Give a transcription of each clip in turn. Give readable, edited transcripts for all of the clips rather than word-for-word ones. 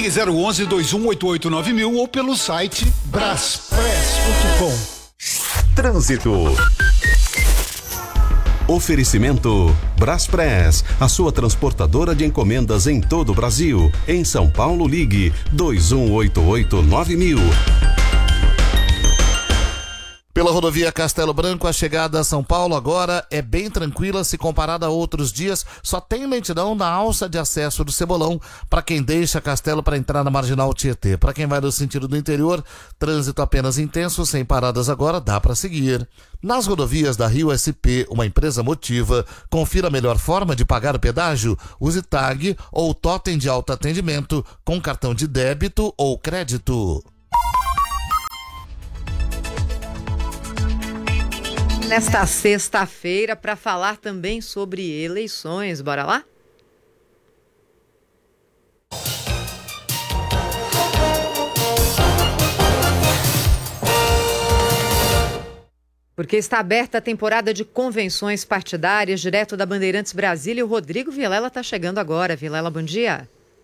Ligue 011-2188-9000 ou pelo site braspress.com. Trânsito. Oferecimento Braspress, a sua transportadora de encomendas em todo o Brasil. Em São Paulo, ligue 2188-9000. Pela rodovia Castelo Branco, a chegada a São Paulo agora é bem tranquila se comparada a outros dias. Só tem lentidão na alça de acesso do Cebolão para quem deixa Castelo para entrar na Marginal Tietê. Para quem vai no sentido do interior, trânsito apenas intenso, sem paradas agora, dá para seguir. Nas rodovias da Rio SP, uma empresa Motiva, confira a melhor forma de pagar o pedágio. Use TAG ou Totem de autoatendimento com cartão de débito ou crédito. Nesta sexta-feira, para falar também sobre eleições. Bora lá? Porque está aberta a temporada de convenções partidárias direto da Bandeirantes Brasília e o Rodrigo Vilela está chegando agora. Vilela, bom dia.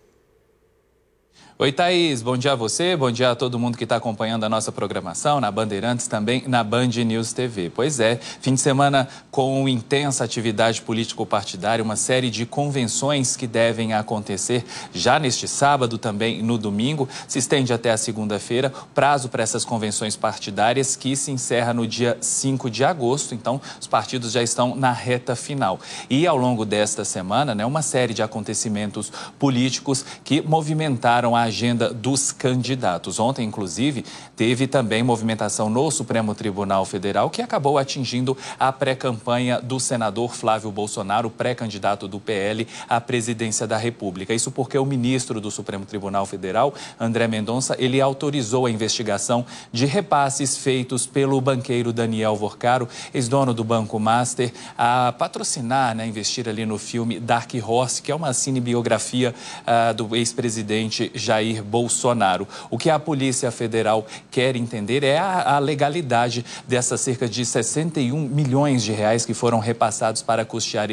Oi, Thaís, bom dia a você, bom dia a todo mundo que está acompanhando a nossa programação na Bandeirantes, também na Band News TV. Pois é, fim de semana com intensa atividade político-partidária, uma série de convenções que devem acontecer já neste sábado, também no domingo, se estende até a segunda-feira, prazo para essas convenções partidárias que se encerra no dia 5 de agosto, então os partidos já estão na reta final. E ao longo desta semana, uma série de acontecimentos políticos que movimentaram a agenda dos candidatos. Ontem, inclusive, teve também movimentação no Supremo Tribunal Federal que acabou atingindo a pré-campanha do senador Flávio Bolsonaro, pré-candidato do PL à presidência da República. Isso porque o ministro do Supremo Tribunal Federal, André Mendonça, ele autorizou a investigação de repasses feitos pelo banqueiro Daniel Vorcaro, ex-dono do Banco Master, a patrocinar, investir ali no filme Dark Horse, que é uma cinebiografia do ex-presidente Jair Bolsonaro. O que a Polícia Federal quer entender é a legalidade dessas cerca de 61 milhões de reais que foram repassados para custear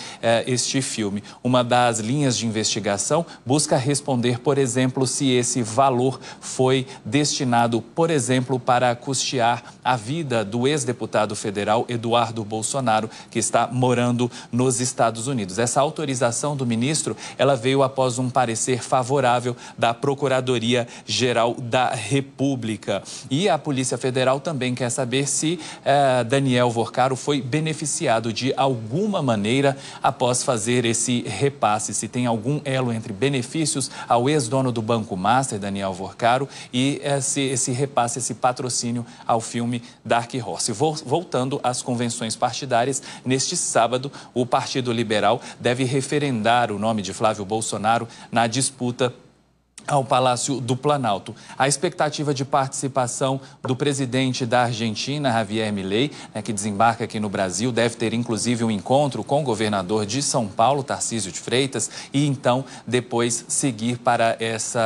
este filme. Uma das linhas de investigação busca responder, por exemplo, se esse valor foi destinado, por exemplo, para custear a vida do ex-deputado federal Eduardo Bolsonaro, que está morando nos Estados Unidos. Essa autorização do ministro, ela veio após um parecer favorável da Procuradoria-Geral da República. E a Polícia Federal também quer saber se Daniel Vorcaro foi beneficiado de alguma maneira após fazer esse repasse, se tem algum elo entre benefícios ao ex-dono do Banco Master, Daniel Vorcaro, e esse repasse, esse patrocínio ao filme Dark Horse. Voltando às convenções partidárias, neste sábado, o Partido Liberal deve referendar o nome de Flávio Bolsonaro na disputa ao Palácio do Planalto. A expectativa de participação do presidente da Argentina, Javier Milei, que desembarca aqui no Brasil, deve ter inclusive um encontro com o governador de São Paulo, Tarcísio de Freitas, e então depois seguir para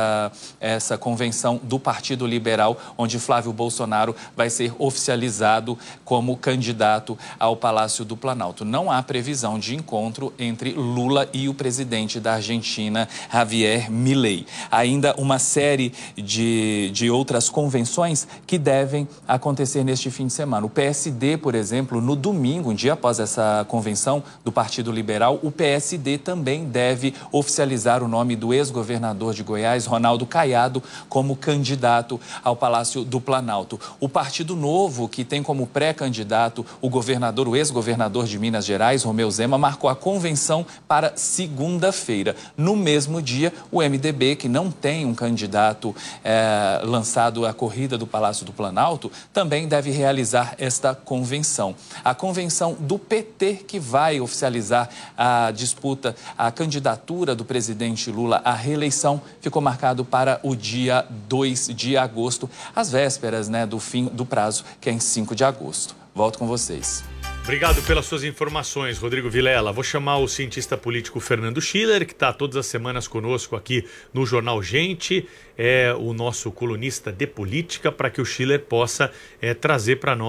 essa convenção do Partido Liberal, onde Flávio Bolsonaro vai ser oficializado como candidato ao Palácio do Planalto. Não há previsão de encontro entre Lula e o presidente da Argentina, Javier Milei. Ainda uma série de outras convenções que devem acontecer neste fim de semana. O PSD, por exemplo, no domingo, um dia após essa convenção do Partido Liberal, o PSD também deve oficializar o nome do ex-governador de Goiás, Ronaldo Caiado, como candidato ao Palácio do Planalto. O Partido Novo, que tem como pré-candidato o ex-governador de Minas Gerais, Romeu Zema, marcou a convenção para segunda-feira. No mesmo dia, o MDB, que não tem um candidato lançado à corrida do Palácio do Planalto, também deve realizar esta convenção. A convenção do PT, que vai oficializar a disputa, a candidatura do presidente Lula à reeleição, ficou marcado para o dia 2 de agosto, às vésperas do fim do prazo, que é em 5 de agosto. Volto com vocês. Obrigado pelas suas informações, Rodrigo Vilela. Vou chamar o cientista político Fernando Schiller, que está todas as semanas conosco aqui no Jornal Gente, é o nosso colunista de política, para que o Schiller possa trazer para nós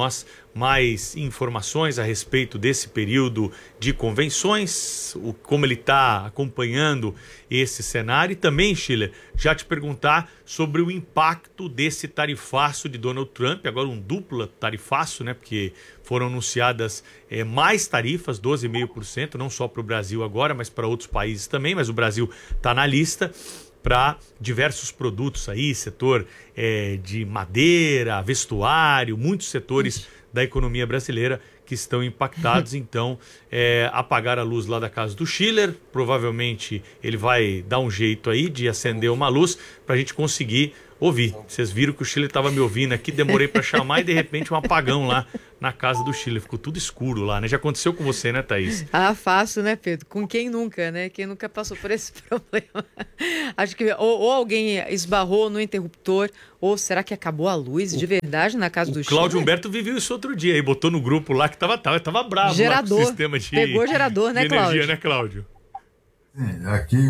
mais informações a respeito desse período de convenções, como ele está acompanhando esse cenário. E também, Schiller, já te perguntar sobre o impacto desse tarifaço de Donald Trump, agora um duplo tarifaço, né? Porque foram anunciadas mais tarifas, 12,5%, não só para o Brasil agora, mas para outros países também, mas o Brasil está na lista, para diversos produtos aí, setor de madeira, vestuário, muitos setores da economia brasileira que estão impactados. Então, apagar a luz lá da casa do Schiller, provavelmente ele vai dar um jeito aí de acender uma luz para a gente conseguir ouvir. Vocês viram que o Schiller estava me ouvindo aqui, demorei para chamar e de repente um apagão lá na casa do Schiller. Ficou tudo escuro lá, né? Já aconteceu com você, né, Thaís? Fácil, né, Pedro? Com quem nunca, né? Quem nunca passou por esse problema. Acho que ou alguém esbarrou no interruptor, ou será que acabou a luz de verdade na casa do Schiller? Cláudio Humberto viveu isso outro dia e botou no grupo lá que tava bravo gerador. Lá com o sistema de, pegou gerador, né, de energia, Cláudio? né, Cláudio? Sim,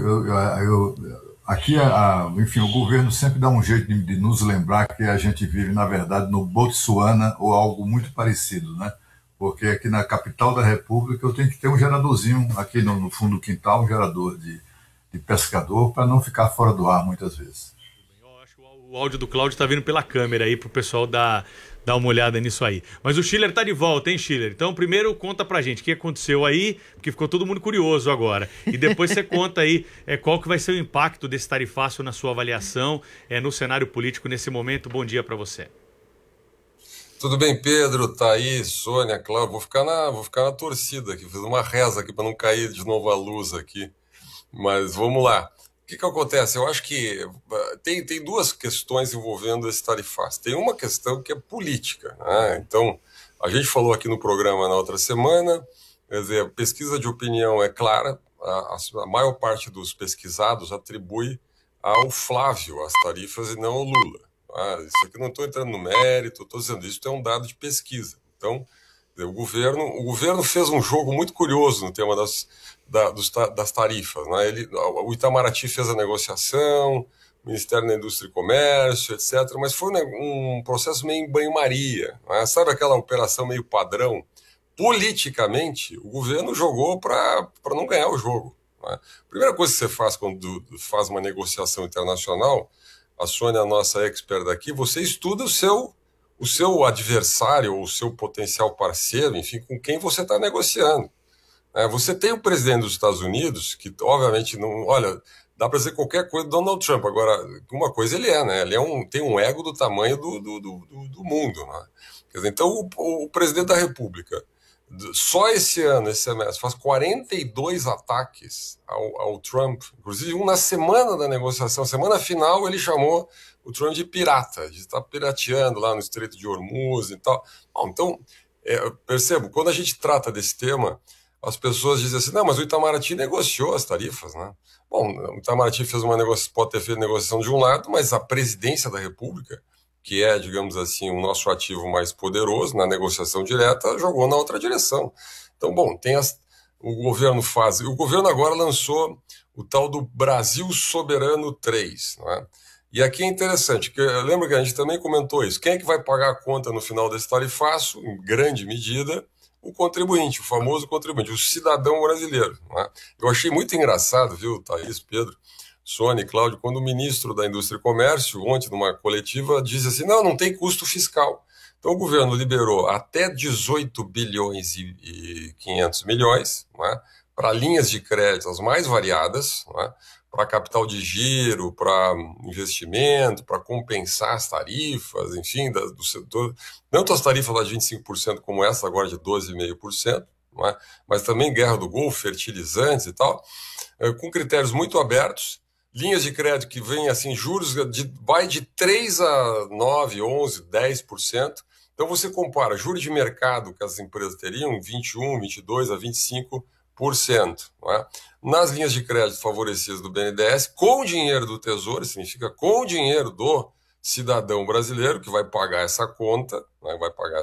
aqui, enfim, o governo sempre dá um jeito de nos lembrar que a gente vive, na verdade, no Botsuana ou algo muito parecido, né? Porque aqui na capital da República eu tenho que ter um geradorzinho aqui no fundo do quintal, um gerador de pescador, para não ficar fora do ar muitas vezes. Eu acho que o áudio do Cláudio tá vindo pela câmera aí pro pessoal dar uma olhada nisso aí. Mas o Schiller tá de volta, hein, Schiller? Então, primeiro conta pra gente o que aconteceu aí, porque ficou todo mundo curioso agora. E depois você conta aí qual que vai ser o impacto desse tarifaço na sua avaliação no cenário político nesse momento. Bom dia pra você. Tudo bem, Pedro, Thaís, Sônia, Cláudio. Vou ficar na torcida aqui, fiz uma reza aqui para não cair de novo a luz aqui. Mas vamos lá. O que acontece? Eu acho que tem duas questões envolvendo esse tarifaço. Tem uma questão que é política, né? Então, a gente falou aqui no programa na outra semana, quer dizer, a pesquisa de opinião é clara, a maior parte dos pesquisados atribui ao Flávio as tarifas e não ao Lula. Isso aqui não estou entrando no mérito, estou dizendo isso é um dado de pesquisa. Então, o governo fez um jogo muito curioso no tema das tarifas, né? O Itamaraty fez a negociação, o Ministério da Indústria e Comércio, etc., mas foi um processo meio em banho-maria, né? Sabe aquela operação meio padrão? Politicamente, o governo jogou para não ganhar o jogo, né? A primeira coisa que você faz quando faz uma negociação internacional, a Sônia, a nossa expert aqui, você estuda o seu adversário ou o seu potencial parceiro, enfim, com quem você está negociando. Você tem o presidente dos Estados Unidos, que obviamente não... Olha, dá para dizer qualquer coisa do Donald Trump. Agora, uma coisa ele né? Ele tem um ego do tamanho do mundo, né? Quer dizer, então, o presidente da República, só esse semestre, faz 42 ataques ao Trump, inclusive um na semana da negociação, semana final, ele chamou o Trump de pirata, de estar pirateando lá no Estreito de Hormuz e tal. Bom, então, percebo, quando a gente trata desse tema, as pessoas dizem assim, não, mas o Itamaraty negociou as tarifas, né? Bom, o Itamaraty pode ter feito negociação de um lado, mas a presidência da República, que é, digamos assim, o nosso ativo mais poderoso na negociação direta, jogou na outra direção. Então, bom, o governo agora lançou o tal do Brasil Soberano 3, né? E aqui é interessante, que lembra que a gente também comentou isso, quem é que vai pagar a conta no final desse tarifaço? Em grande medida, o contribuinte, o famoso contribuinte, o cidadão brasileiro, né? Eu achei muito engraçado, viu, Thaís, Pedro, Sônia e Cláudio, quando o ministro da Indústria e Comércio, ontem numa coletiva, disse assim, não tem custo fiscal. Então o governo liberou até 18 bilhões e 500 milhões, né, para linhas de crédito as mais variadas, né, para capital de giro, para investimento, para compensar as tarifas, enfim, do setor, tanto as tarifas lá de 25% como essa agora de 12,5%, né, mas também guerra do Golfo, fertilizantes e tal, com critérios muito abertos, linhas de crédito que vêm assim, juros vai de 3 a 9, 11, 10%. Então você compara juros de mercado que as empresas teriam, 21, 22 a 25%. Né? Nas linhas de crédito favorecidas do BNDES, com o dinheiro do Tesouro, significa com o dinheiro do cidadão brasileiro que vai pagar essa conta, né?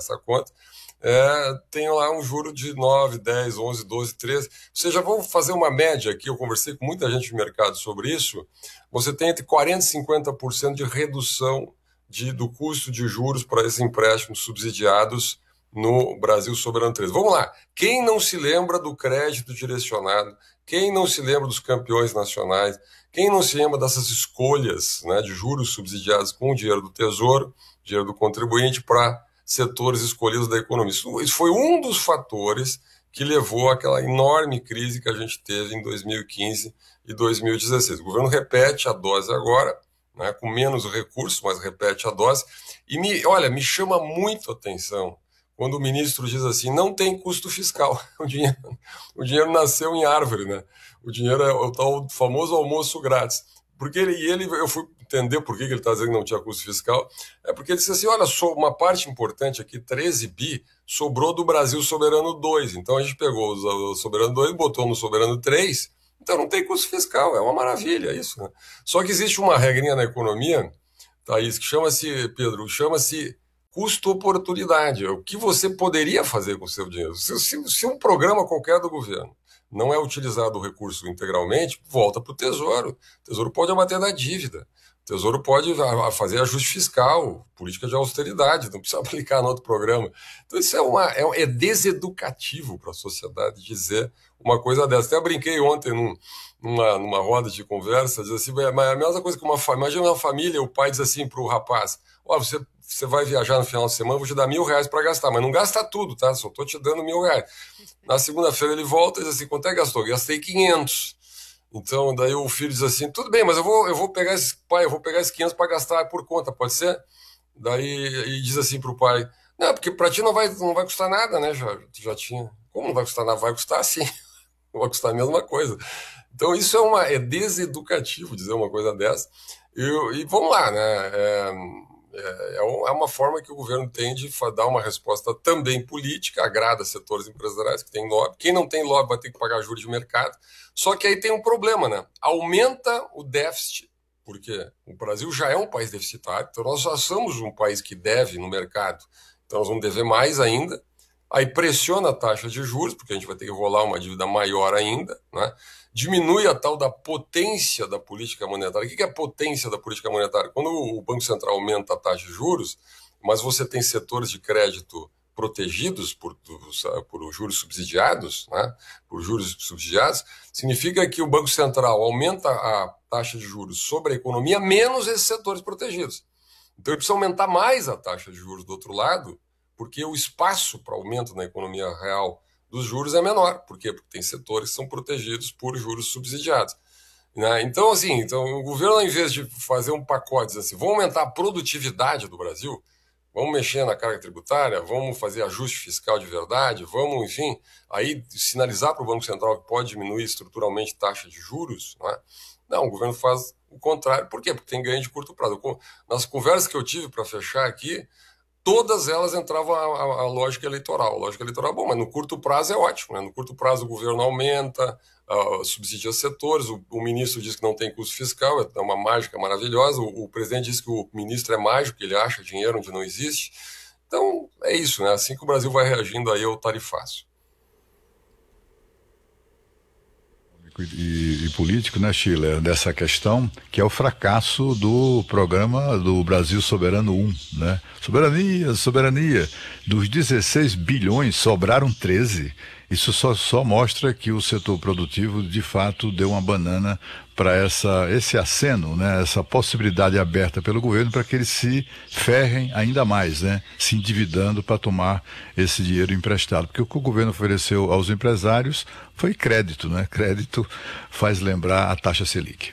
Tem lá um juro de 9, 10, 11, 12, 13. Você já vamos fazer uma média aqui, eu conversei com muita gente no mercado sobre isso, você tem entre 40% e 50% de redução do custo de juros para esses empréstimos subsidiados no Brasil Soberano 3. Vamos lá. Quem não se lembra do crédito direcionado? Quem não se lembra dos campeões nacionais? Quem não se lembra dessas escolhas, né, de juros subsidiados com o dinheiro do Tesouro, dinheiro do contribuinte, para setores escolhidos da economia? Isso foi um dos fatores que levou àquela enorme crise que a gente teve em 2015 e 2016. O governo repete a dose agora, né, com menos recursos, mas repete a dose. E me chama muito a atenção quando o ministro diz assim, não tem custo fiscal. O dinheiro nasceu em árvore, né? O dinheiro é o tal famoso almoço grátis. Porque eu fui entender por que ele está dizendo que não tinha custo fiscal, é porque ele disse assim, olha, uma parte importante aqui, 13 bi, sobrou do Brasil Soberano 2. Então a gente pegou o Soberano 2 e botou no Soberano 3, então não tem custo fiscal, é uma maravilha isso, né? Só que existe uma regrinha na economia, Thaís, que chama-se custo-oportunidade. O que você poderia fazer com o seu dinheiro? Se um programa qualquer do governo não é utilizado o recurso integralmente, volta para o Tesouro. O Tesouro pode abater da dívida. O Tesouro pode fazer ajuste fiscal, política de austeridade, não precisa aplicar no outro programa. Então isso é deseducativo para a sociedade dizer uma coisa dessa. Até brinquei ontem numa roda de conversa, diz assim, mas a mesma coisa que imagina uma família, o pai diz assim para o rapaz, você vai viajar no final de semana, vou te dar R$1.000 para gastar, mas não gasta tudo, tá? Só estou te dando R$1.000. Na segunda-feira ele volta e diz assim, quanto é que gastou? Gastei 500. Então, daí o filho diz assim, tudo bem, mas eu vou pegar esses 500 para gastar por conta, pode ser? Daí ele diz assim pro pai, não, porque para ti não vai custar nada, né? Já tinha. Como não vai custar nada? Vai custar sim. Vai custar a mesma coisa. Então isso é deseducativo dizer uma coisa dessa. E vamos lá, né? É uma forma que o governo tem de dar uma resposta também política, agrada setores empresariais que têm lobby. Quem não tem lobby vai ter que pagar juros de mercado. Só que aí tem um problema, né? Aumenta o déficit, porque o Brasil já é um país deficitário, então nós já somos um país que deve no mercado, então nós vamos dever mais ainda. Aí pressiona a taxa de juros, porque a gente vai ter que rolar uma dívida maior ainda, né? Diminui a tal da potência da política monetária. O que é a potência da política monetária? Quando o Banco Central aumenta a taxa de juros, mas você tem setores de crédito protegidos por juros subsidiados, né? Por juros subsidiados, significa que o Banco Central aumenta a taxa de juros sobre a economia menos esses setores protegidos. Então ele precisa aumentar mais a taxa de juros do outro lado, porque o espaço para aumento na economia real dos juros é menor. Por quê? Porque tem setores que são protegidos por juros subsidiados. Né? Então, o governo, ao invés de fazer um pacote, diz assim, vamos aumentar a produtividade do Brasil, vamos mexer na carga tributária, vamos fazer ajuste fiscal de verdade, vamos, enfim, aí sinalizar para o Banco Central que pode diminuir estruturalmente taxa de juros, né? Não, o governo faz o contrário. Por quê? Porque tem ganho de curto prazo. Nas conversas que eu tive para fechar aqui, todas elas entravam a lógica eleitoral. A lógica eleitoral, bom, mas no curto prazo é ótimo, né? No curto prazo o governo aumenta, subsidia setores, o ministro diz que não tem custo fiscal, é uma mágica maravilhosa, o presidente diz que o ministro é mágico, ele acha dinheiro onde não existe. Então, é isso, né? Assim que o Brasil vai reagindo aí ao tarifaço. E político, né, Sheila, dessa questão, que é o fracasso do programa do Brasil Soberano 1, né? Soberania. Dos 16 bilhões, sobraram 13. Isso só mostra que o setor produtivo, de fato, deu uma banana para esse aceno, né? Essa possibilidade aberta pelo governo para que eles se ferrem ainda mais, né? Se endividando para tomar esse dinheiro emprestado. Porque o que o governo ofereceu aos empresários foi crédito, né? Crédito faz lembrar a taxa Selic.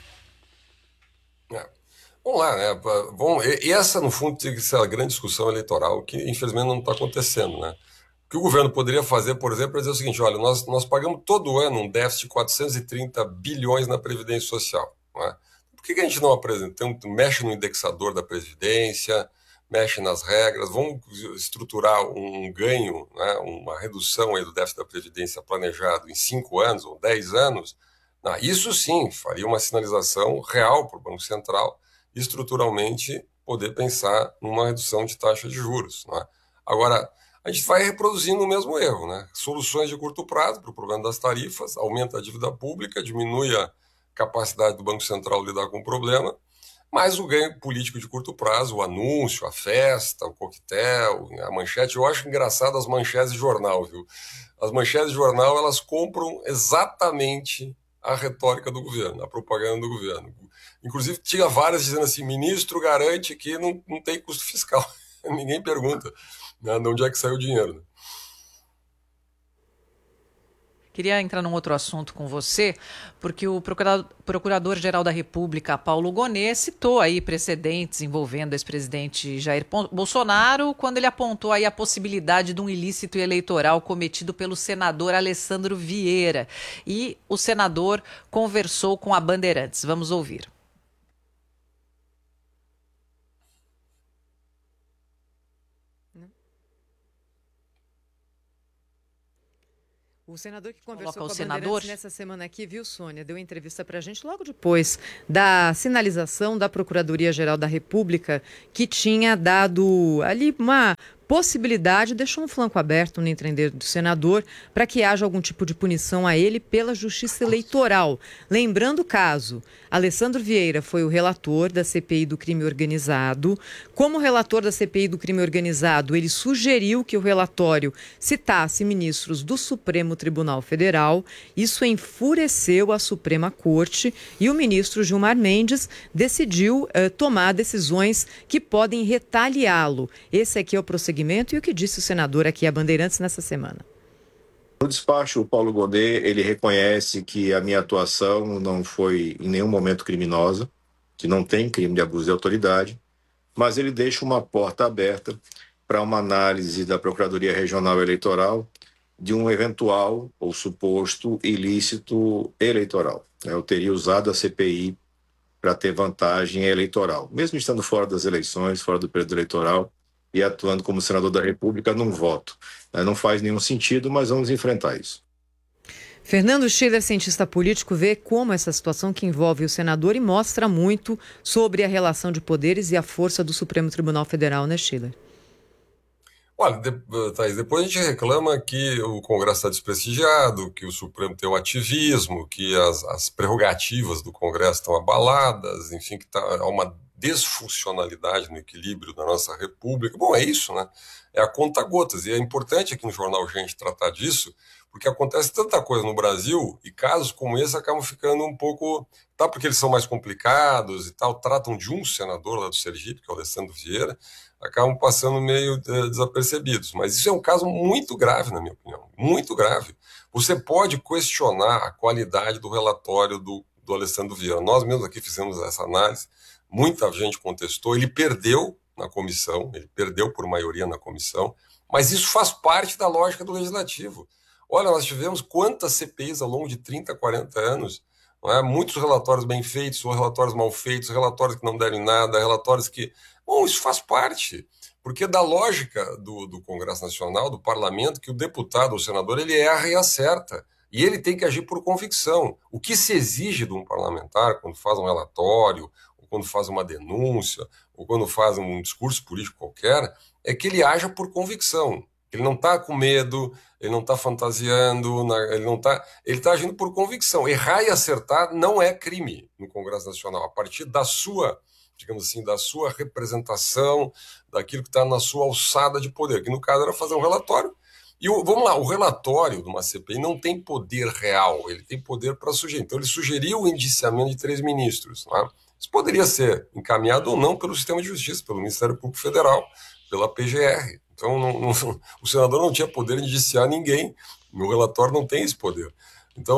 Vamos lá, né? E essa, no fundo, tem que ser a grande discussão eleitoral, que infelizmente não está acontecendo, né? O que o governo poderia fazer, por exemplo, é dizer o seguinte, olha, nós pagamos todo ano um déficit de 430 bilhões na Previdência Social. Não é? Por que a gente não apresenta? Mexe no indexador da Previdência, mexe nas regras, vamos estruturar um ganho, né, uma redução aí do déficit da Previdência planejado em 5 anos ou 10 anos. Não, isso sim faria uma sinalização real para o Banco Central estruturalmente poder pensar numa redução de taxa de juros. Não é? Agora, a gente vai reproduzindo o mesmo erro, né? Soluções de curto prazo para o problema das tarifas, aumenta a dívida pública, diminui a capacidade do Banco Central de lidar com o problema, mas o ganho político de curto prazo, o anúncio, a festa, o coquetel, a manchete. Eu acho engraçado as manchetes de jornal, viu? As manchetes de jornal, elas compram exatamente a retórica do governo, a propaganda do governo. Inclusive, tinha várias dizendo assim, ministro garante que não tem custo fiscal. Ninguém pergunta, né, de onde é que saiu o dinheiro, né? Queria entrar num outro assunto com você, porque o Procurador-Geral da República, Paulo Gonet, citou aí precedentes envolvendo o ex-presidente Jair Bolsonaro, quando ele apontou aí a possibilidade de um ilícito eleitoral cometido pelo senador Alessandro Vieira. E o senador conversou com a Bandeirantes. Vamos ouvir. O senador que conversou com a Bandeirantes nessa semana aqui, viu, Sônia, deu entrevista para a gente logo depois da sinalização da Procuradoria-Geral da República, que tinha dado ali uma possibilidade, deixou um flanco aberto no entender do senador para que haja algum tipo de punição a ele pela Justiça Eleitoral. Lembrando o caso, Alessandro Vieira foi o relator da CPI do crime organizado. Como relator da CPI do crime organizado, ele sugeriu que o relatório citasse ministros do Supremo Tribunal Federal. Isso enfureceu a Suprema Corte e o ministro Gilmar Mendes decidiu tomar decisões que podem retaliá-lo. Esse aqui é o procedimento e o que disse o senador aqui a Bandeirantes nessa semana. No despacho, o Paulo Gonet, ele reconhece que a minha atuação não foi em nenhum momento criminosa, que não tem crime de abuso de autoridade, mas ele deixa uma porta aberta para uma análise da Procuradoria Regional Eleitoral de um eventual ou suposto ilícito eleitoral. Eu teria usado a CPI para ter vantagem eleitoral, mesmo estando fora das eleições, fora do período eleitoral, e atuando como senador da República num voto. Não faz nenhum sentido, mas vamos enfrentar isso. Fernando Schiller, cientista político, vê como essa situação que envolve o senador e mostra muito sobre a relação de poderes e a força do Supremo Tribunal Federal, né, Schiller? Olha, Thaís, depois a gente reclama que o Congresso está desprestigiado, que o Supremo tem um ativismo, que as prerrogativas do Congresso estão abaladas, enfim, que há uma desfuncionalidade no equilíbrio da nossa República. Bom, é isso, né? É a conta-gotas. E é importante aqui no Jornal Gente tratar disso, porque acontece tanta coisa no Brasil e casos como esse acabam ficando um pouco... Tá, porque eles são mais complicados e tal, tratam de um senador lá do Sergipe, que é o Alessandro Vieira, acabam passando meio desapercebidos. Mas isso é um caso muito grave, na minha opinião. Muito grave. Você pode questionar a qualidade do relatório do Alessandro Vieira. Nós mesmos aqui fizemos essa análise. Muita gente contestou, ele perdeu na comissão, ele perdeu por maioria na comissão, mas isso faz parte da lógica do legislativo. Olha, nós tivemos quantas CPIs ao longo de 30, 40 anos, não é? Muitos relatórios bem feitos, ou relatórios mal feitos, relatórios que não deram em nada, relatórios que... Bom, isso faz parte, porque da lógica do Congresso Nacional, do Parlamento, que o deputado ou o senador, ele erra e acerta. E ele tem que agir por convicção. O que se exige de um parlamentar quando faz um relatório, quando faz uma denúncia, ou quando faz um discurso político qualquer, é que ele haja por convicção. Ele não está com medo, ele não está fantasiando, ele está agindo por convicção. Errar e acertar não é crime no Congresso Nacional. A partir da sua, digamos assim, da sua representação, daquilo que está na sua alçada de poder, que no caso era fazer um relatório. E vamos lá, o relatório de uma CPI não tem poder real, ele tem poder para sugerir. Então ele sugeriu o indiciamento de 3 ministros, não é? Isso poderia ser encaminhado ou não pelo sistema de justiça, pelo Ministério Público Federal, pela PGR. Então, o senador não tinha poder de indiciar ninguém. No relatório não tem esse poder. Então,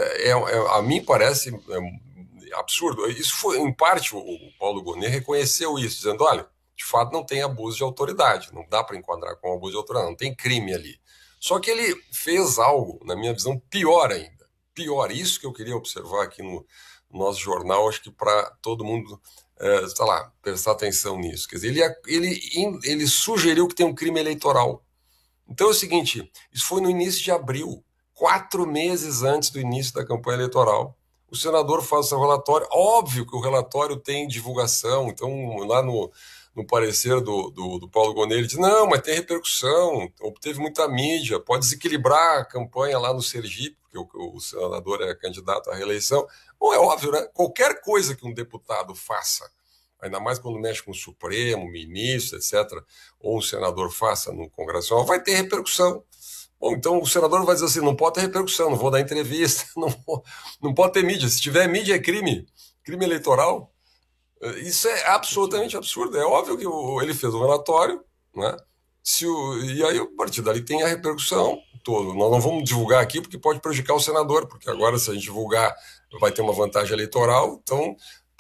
a mim parece absurdo. Isso foi, em parte, o Paulo Gonet reconheceu isso, dizendo, olha, de fato não tem abuso de autoridade, não dá para enquadrar com abuso de autoridade, não tem crime ali. Só que ele fez algo, na minha visão, pior ainda. Pior, isso que eu queria observar aqui no nosso jornal, acho que para todo mundo, prestar atenção nisso. Quer dizer, ele sugeriu que tem um crime eleitoral. Então é o seguinte, isso foi no início de abril, 4 meses antes do início da campanha eleitoral. O senador faz o seu relatório, óbvio que o relatório tem divulgação, então lá no parecer do Paulo Gonet, ele diz, não, mas tem repercussão, obteve muita mídia, pode desequilibrar a campanha lá no Sergipe, porque o senador é candidato à reeleição. Bom, é óbvio, né? Qualquer coisa que um deputado faça ainda mais quando mexe com o Supremo, ministro, etc., ou um senador faça no Congresso Nacional, vai ter repercussão. Bom, então o senador vai dizer assim, não pode ter repercussão, não vou dar entrevista, não pode ter mídia. Se tiver mídia é crime eleitoral. Isso é absolutamente absurdo. É óbvio que ele fez um relatório, né? E aí, a partir dali, tem a repercussão toda. Nós não vamos divulgar aqui porque pode prejudicar o senador, porque agora, se a gente divulgar, vai ter uma vantagem eleitoral. Então,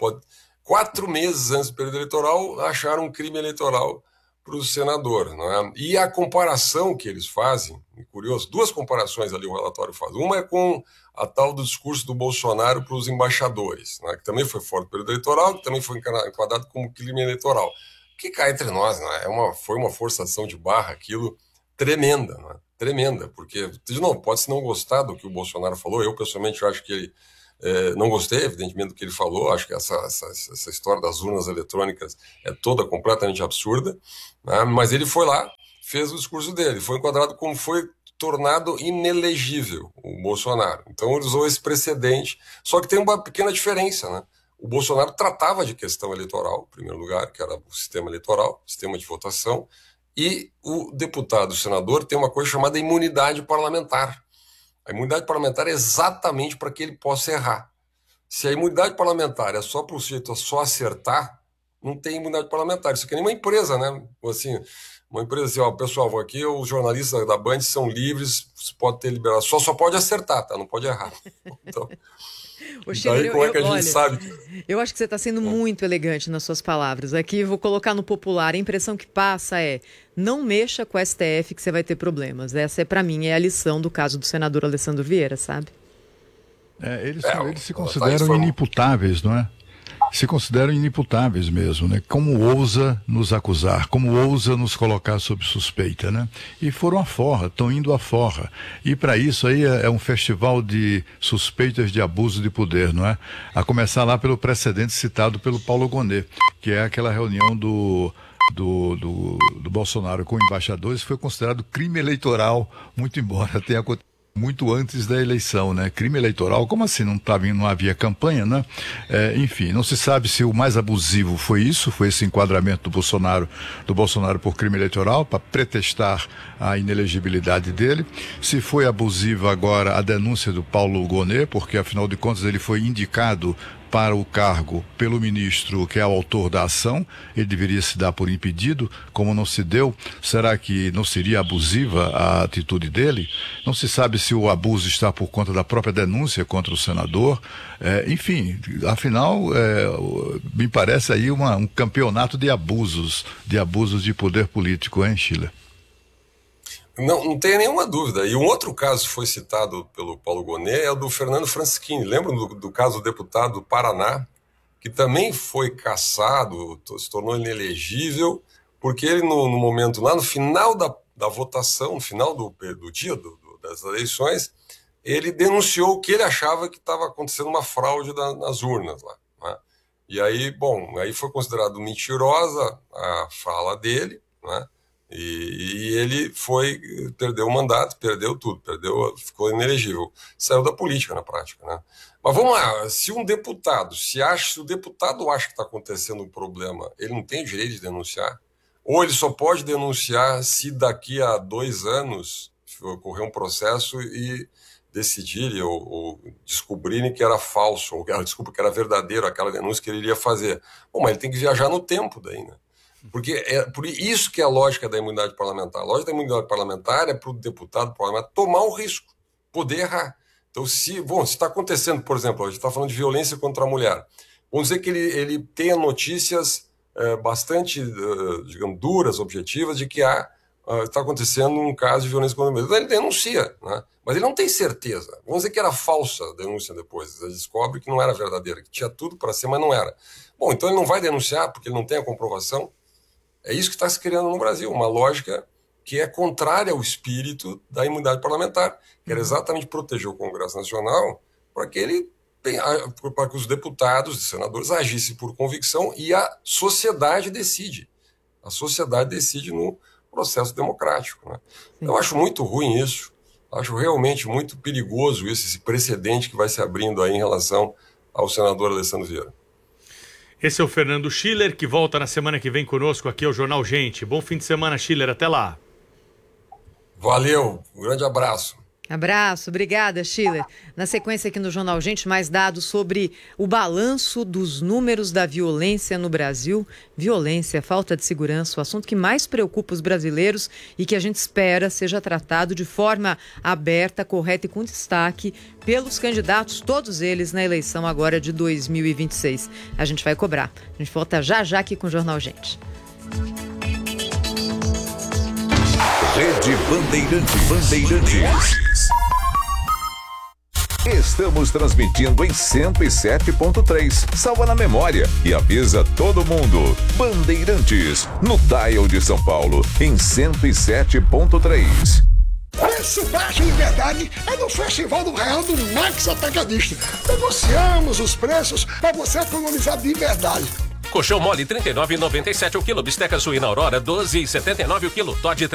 4 meses antes do período eleitoral, acharam um crime eleitoral para o senador. Não é? E a comparação que eles fazem, curioso, 2 comparações ali o relatório faz. Uma é com a tal do discurso do Bolsonaro para os embaixadores, né, que também foi fora do período eleitoral, que também foi enquadrado como crime eleitoral. Que cá entre nós, né, foi uma forçação de barra, aquilo tremenda, né, tremenda, porque, de novo, pode-se não gostar do que o Bolsonaro falou, eu pessoalmente acho que ele não gostei, evidentemente, do que ele falou, acho que essa história das urnas eletrônicas é toda completamente absurda, né, mas ele foi lá, fez o discurso dele, foi enquadrado como foi tornado inelegível o Bolsonaro. Então ele usou esse precedente, só que tem uma pequena diferença, né? O Bolsonaro tratava de questão eleitoral, em primeiro lugar, que era o sistema eleitoral, sistema de votação, e o deputado, o senador, tem uma coisa chamada imunidade parlamentar. A imunidade parlamentar é exatamente para que ele possa errar. Se a imunidade parlamentar é só para o sujeito só acertar, não tem imunidade parlamentar. Isso aqui é nem uma empresa, né? Assim, uma empresa assim, ó, pessoal, aqui os jornalistas da Band são livres, você pode ter liberação, só pode acertar, tá? Não pode errar. Então, Schiller, como é que a gente sabe? Eu acho que você está sendo muito elegante nas suas palavras. Aqui vou colocar no popular, a impressão que passa é: não mexa com o STF que você vai ter problemas. Essa para mim é a lição do caso do senador Alessandro Vieira, sabe? Eles se consideram inimputáveis, não é? Se consideram inimputáveis mesmo, né? Como ousa nos acusar, como ousa nos colocar sob suspeita, né? E foram à forra, estão indo à forra. E para isso aí é um festival de suspeitas de abuso de poder, não é? A começar lá pelo precedente citado pelo Paulo Gonet, que é aquela reunião do Bolsonaro com embaixadores, foi considerado crime eleitoral, muito embora tenha acontecido muito antes da eleição, né? Crime eleitoral, como assim? Não havia campanha, né? Enfim, não se sabe se o mais abusivo foi esse enquadramento do Bolsonaro por crime eleitoral, para pretextar a inelegibilidade dele. Se foi abusiva agora a denúncia do Paulo Gonet, porque afinal de contas ele foi indicado para o cargo pelo ministro que é o autor da ação, ele deveria se dar por impedido, como não se deu. Será que não seria abusiva a atitude dele? Não se sabe se o abuso está por conta da própria denúncia contra o senador. Enfim, afinal, me parece aí um campeonato de abusos de poder político, hein, Schiller? Não tem nenhuma dúvida. E um outro caso foi citado pelo Paulo Gonet é o do Fernando Francischini. Lembram do caso do deputado do Paraná, que também foi cassado, se tornou inelegível, porque ele, no momento, lá no final da votação, no final do dia das eleições, ele denunciou que ele achava que estava acontecendo uma fraude nas urnas lá, né? E aí, aí foi considerado mentirosa a fala dele, né? E ele perdeu o mandato, perdeu tudo, ficou inelegível, saiu da política na prática, né? Mas vamos lá, se o deputado acha que está acontecendo um problema, ele não tem direito de denunciar? Ou ele só pode denunciar se daqui a 2 anos ocorrer um processo e decidirem ou descobrirem que era falso, ou que era verdadeiro aquela denúncia que ele iria fazer? Mas ele tem que viajar no tempo daí, né? Porque é por isso que é a lógica da imunidade parlamentar. A lógica da imunidade parlamentar é para o deputado parlamentar tomar um risco, poder errar. Então, se está acontecendo, por exemplo, a gente está falando de violência contra a mulher, vamos dizer que ele tenha notícias bastante, digamos, duras, objetivas, de que está acontecendo um caso de violência contra a mulher. Então, ele denuncia, né? Mas ele não tem certeza. Vamos dizer que era falsa a denúncia depois. Ele descobre que não era verdadeira, que tinha tudo para ser, mas não era. Então ele não vai denunciar porque ele não tem a comprovação. É isso que está se criando no Brasil, uma lógica que é contrária ao espírito da imunidade parlamentar, que era exatamente proteger o Congresso Nacional para que os deputados e senadores agissem por convicção e a sociedade decide. A sociedade decide no processo democrático, né? Eu acho muito ruim isso, acho realmente muito perigoso esse precedente que vai se abrindo aí em relação ao senador Alessandro Vieira. Esse é o Fernando Schiller, que volta na semana que vem conosco aqui ao Jornal Gente. Bom fim de semana, Schiller. Até lá. Valeu, um grande abraço. Abraço, obrigada, Schiller. Na sequência aqui no Jornal Gente, mais dados sobre o balanço dos números da violência no Brasil. Violência, falta de segurança, o assunto que mais preocupa os brasileiros e que a gente espera seja tratado de forma aberta, correta e com destaque pelos candidatos, todos eles na eleição agora de 2026. A gente vai cobrar. A gente volta já aqui com o Jornal Gente. Rede Bandeirantes. Estamos transmitindo em 107.3. Salva na memória e avisa todo mundo. Bandeirantes, no dial de São Paulo, em 107.3. Preço baixo de verdade é no Festival do Real do Max Atacadista. Negociamos os preços para você economizar de verdade. Colchão mole R$ 39,97 o quilo. Bisteca suína Aurora R$ 12,79 o quilo. Todd